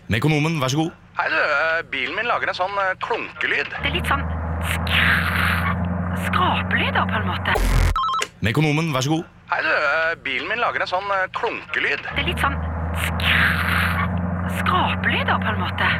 Mekonomen, vær så god. Hei du, bilen min lager en sånn klunkelyd. Det er litt sånn skrapelyder på en måte. Mekonomen, vær så god. Hei du, bilen min lager en sånn klunkelyd. Det er litt sånn skrapelyder på en måte.